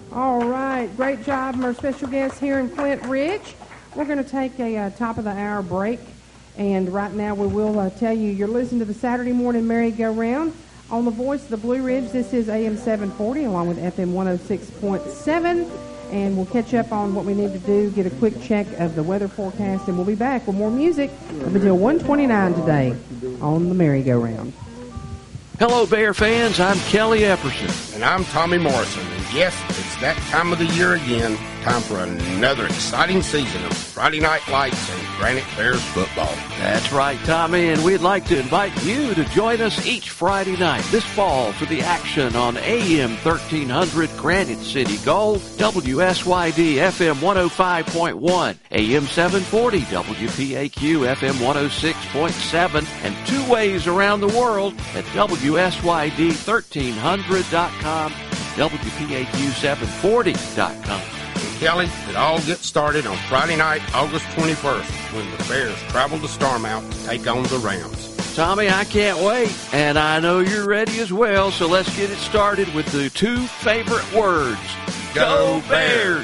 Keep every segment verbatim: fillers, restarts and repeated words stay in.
All right. Great job from our special guests here in Flint Ridge. We're going to take a uh, top of the hour break. And right now we will uh, tell you you're listening to the Saturday Morning Merry-Go-Round on the Voice of the Blue Ridge. This is A M seven forty along with F M one oh six point seven. And we'll catch up on what we need to do, get a quick check of the weather forecast, and we'll be back with more music up until one twenty-nine today on the Merry-Go-Round. Hello, Bear fans. I'm Kelly Epperson. And I'm Tommy Morrison. And yes, it's that time of the year again. Time for another exciting season of Friday Night Lights and Granite Bears football. That's right, Tommy, and we'd like to invite you to join us each Friday night this fall for the action on A M thirteen hundred Granite City Gold, W S Y D F M one oh five point one, A M seven forty W P A Q F M one oh six point seven, and two ways around the world at W S Y D thirteen hundred dot com, W P A Q seven forty dot com. Kelly, it all gets started on Friday night, August twenty-first, when the Bears travel to Starmount to take on the Rams. Tommy, I can't wait, and I know you're ready as well, so let's get it started with the two favorite words. Go, Go Bears!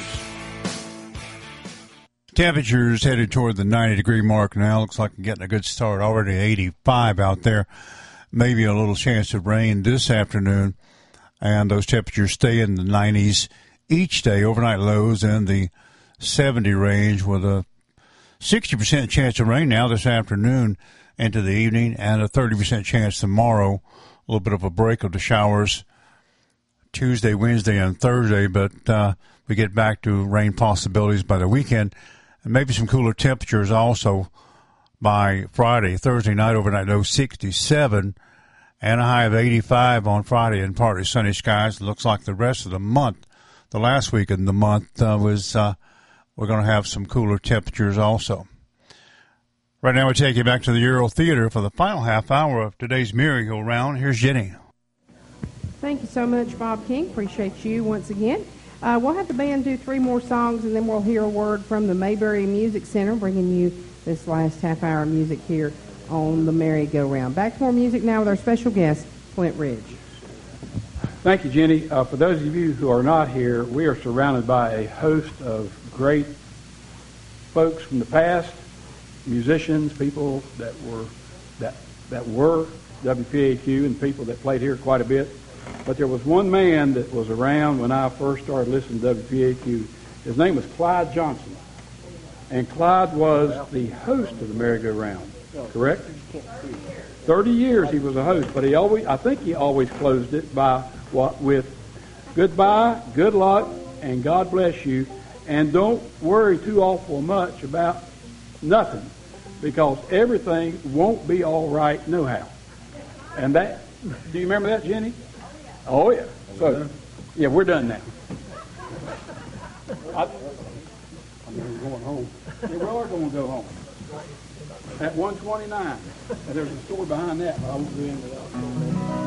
Temperatures headed toward the ninety degree mark now. Looks like we're getting a good start. Already eighty-five out there. Maybe a little chance of rain this afternoon, and those temperatures stay in the nineties each day. Overnight lows in the seventy range with a sixty percent chance of rain now this afternoon into the evening and a thirty percent chance tomorrow. A little bit of a break of the showers Tuesday, Wednesday, and Thursday, but uh, we get back to rain possibilities by the weekend and maybe some cooler temperatures also by Friday. Thursday night, overnight low sixty-seven and a high of eighty-five on Friday and partly sunny skies. It looks like the rest of the month, the last week of the month, uh, was uh, we're going to have some cooler temperatures also. Right now we take you back to the Euro Theater for the final half hour of today's Merry-Go-Round. Here's Jenny. Thank you so much, Bob King. Appreciate you once again. Uh, we'll have the band do three more songs, and then we'll hear a word from the Mayberry Music Center, bringing you this last half hour of music here on the Merry-Go-Round. Back to more music now with our special guest, Flint Ridge. Thank you, Jenny. Uh, for those of you who are not here, we are surrounded by a host of great folks from the past, musicians, people that were that that were W P A Q, and people that played here quite a bit. But there was one man that was around when I first started listening to W P A Q. His name was Clyde Johnson, and Clyde was the host of the Merry-Go-Round. Correct? Thirty years he was a host, but he always, I think he always closed it by what with goodbye, good luck, and God bless you, and don't worry too awful much about nothing, because everything won't be all right no-how. And that, do you remember that, Jenny? Oh yeah. So, yeah, we're done now. I, I'm going home. Yeah, we are going to go home. At one twenty-nine. And there's a story behind that, but I won't go into that.